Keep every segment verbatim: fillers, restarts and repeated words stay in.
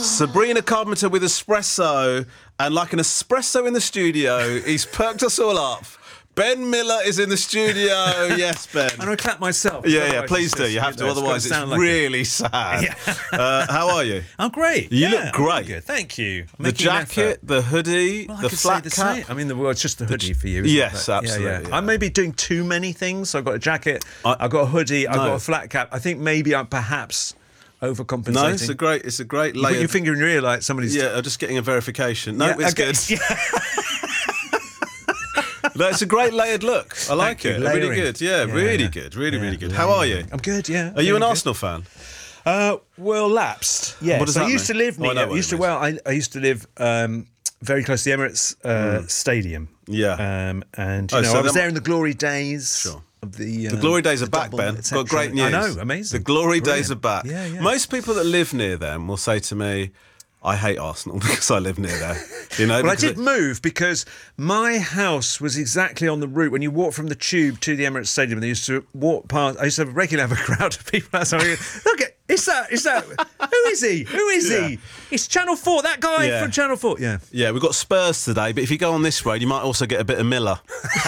Sabrina Carpenter with espresso, and like an espresso in the studio, he's perked us all up. Ben Miller is in the studio. Yes, Ben. And I clap myself. Yeah, yeah, please do. You have to, otherwise it's really sad. Yeah. uh, how are you? I'm great. You yeah, look great. I'm good. Thank you. I'm The making an jacket, effort. the hoodie, Well, I the could flat say the cap. same. I mean, the, well, it's just the hoodie for you. Isn't Yes, it? absolutely, Yeah, yeah. yeah. I may be doing too many things. So I've got a jacket, I- I've got a hoodie, I've No. got a flat cap. I think maybe I'm perhaps overcompensating. No, it's a great, it's a great You put layered. your finger in your ear like somebody's... Yeah, I'm just getting a verification. No, Yeah, it's okay. good. Yeah. No, it's a great layered look. I like Thank it. you. Really Layering. good. Yeah, Yeah, really yeah. good. Really, Yeah, really good. How are you? I'm good, yeah. Are you Really an good. Arsenal fan? Uh, well, lapsed. Yes. What does I that used mean? to live Oh, I near. know what it used to means. well. I, I used to live um, very close to the Emirates uh, Stadium. Yeah. Um, and you Oh, know, so I was that there in the glory days. Sure. Of the, uh, The glory days are the back, double, Ben. et cetera. Got great news. I know, amazing. The glory Brilliant. days are back. Yeah, yeah. Most people that live near them will say to me, I hate Arsenal because I live near there. You know, Well, I because did it- move because my house was exactly on the route when you walk from the Tube to the Emirates Stadium. They used to walk past. I used to regularly have a crowd of people outside. Look at is that is that who is he? Who is Yeah. he? It's Channel Four. That guy Yeah. from Channel Four. Yeah. Yeah, we've got Spurs today, but if you go on this road, you might also get a bit of Miller.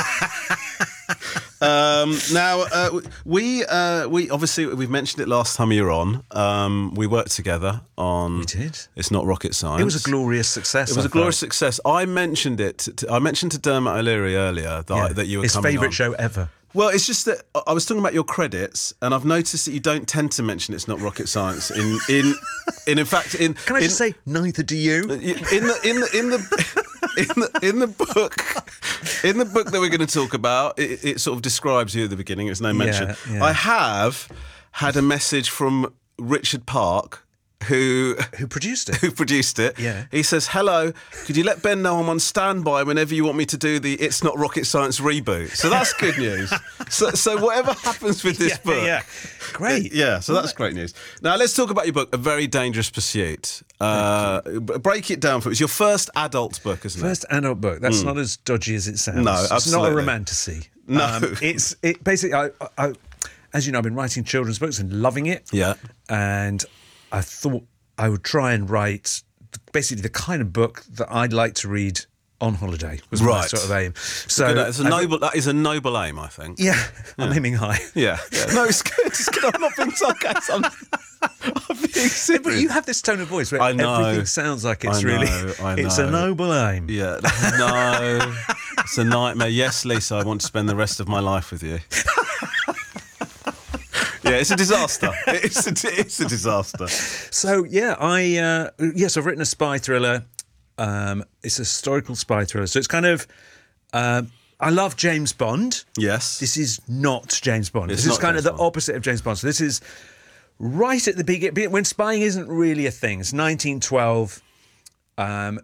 um, now, uh, we uh, we obviously we've mentioned it last time you were on. Um, we worked together on. We did. It's Not Rocket Science. It was a glorious success. It was I a glorious felt. success. I mentioned it. To, I mentioned to Dermot O'Leary earlier that, I, Yeah. that you were his coming favourite on. show ever. Well, it's just that I was talking about your credits, and I've noticed that you don't tend to mention It's Not Rocket Science. In in in, in fact, in Can I in, just say neither do you? in the in the in the in the in the book in the book that we're going to talk about, it, it sort of describes you at the beginning. It's no mention. Yeah, yeah. I have had a message from Richard Park, who Who produced it? who produced it. Yeah. He says, hello, could you let Ben know I'm on standby whenever you want me to do the It's Not Rocket Science reboot? So that's good news. So so whatever happens with this yeah, book. yeah. Great. Yeah, so that's great news. Now let's talk about your book, A Very Dangerous Pursuit. Uh, b- break it down for us. It's your first adult book, isn't First adult book. That's not as dodgy as it sounds. No, It's not a absolutely. romantasy. No. Um, it's it basically. I, I, as you know, I've been writing children's books and loving it. Yeah. And I thought I would try and write basically the kind of book that I'd like to read on holiday. Was my Right. sort of aim. So Good, that's a I've- noble, that is a noble aim, I think. Yeah, I'm aiming high. Yeah. yeah. No, it's good. It's good. I'm not being sarcastic. I'm, I'm being serious. But you have this tone of voice where I know. everything sounds like it's I know, really. I It's a know. noble aim. Yeah. No. It's a nightmare. Yes, Lisa, I want to spend the rest of my life with you. Yeah, it's a disaster. It's a, it's a disaster. So yeah, I uh, yes, I've written a spy thriller. Um, it's a historical spy thriller. So it's kind of. Um, I love James Bond. Yes. This is not James Bond. It's this is not kind James of the Bond. opposite of James Bond. So this is right at the beginning when spying isn't really a thing. It's nineteen twelve. Um,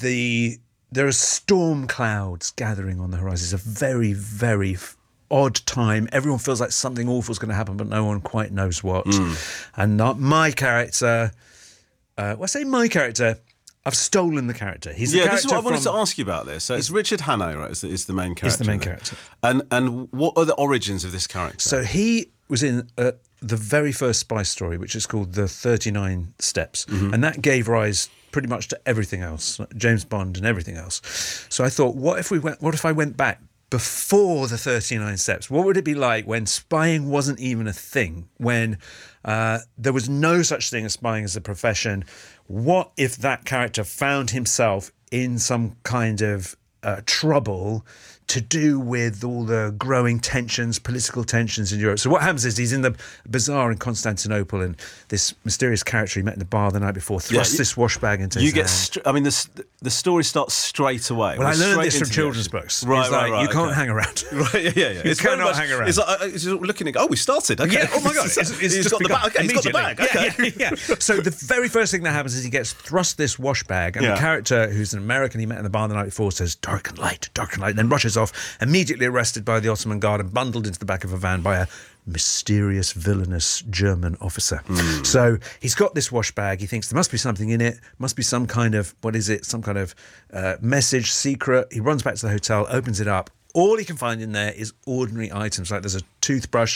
the there are storm clouds gathering on the horizon. It's a very very f- odd time. Everyone feels like something awful is going to happen, but no one quite knows what. Hmm. And not my character. Uh, well, I say my character. I've stolen the character. He's the Yeah, character this is what I wanted from, to ask you about this. So it's Richard Hannay, right? Is the, is the main character? He's the main in it? character. And and what are the origins of this character? So he was in uh, the very first spy story, which is called The thirty-nine Steps. Mm-hmm. And that gave rise pretty much to everything else, like James Bond and everything else. So I thought, what if we went, what if I went back before the thirty-nine Steps? What would it be like when spying wasn't even a thing, when uh, there was no such thing as spying as a profession? What if that character found himself in some kind of uh, trouble to do with all the growing tensions, political tensions in Europe? So what happens is he's in the bazaar in Constantinople, and this mysterious character he met in the bar the night before thrusts you- this wash bag into you his get. hand. Str- I mean, the s- the story starts straight away. Well, I We're learned straight this from into the children's action. books. Right, It's right, like, right. you can't okay. hang around. Right, yeah, yeah, yeah. You It's very cannot much- hang around. It's like, uh, it's looking and go, oh, we started. Okay. Yeah, oh my God. It's, it's he's just got the begun bag. Okay, he's got the bag. immediately. Okay. Yeah, yeah, yeah. So the very first thing that happens is he gets thrust this wash bag, and Yeah. the character, who's an American he met in the bar the night before, says, dark and light, dark and light, and then rushes off, immediately arrested by the Ottoman Guard and bundled into the back of a van by a mysterious, villainous German officer. Mm. So he's got this wash bag. He thinks there must be something in it, must be some kind of, what is it, some kind of uh, message, secret. He runs back to the hotel, opens it up. All he can find in there is ordinary items, like there's a toothbrush,